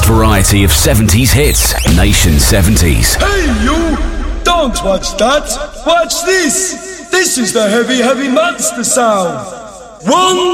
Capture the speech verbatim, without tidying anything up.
vast variety of seventies hits. Nation seventies. Hey you! Don't watch that! Watch this! This is the heavy, heavy monster sound! One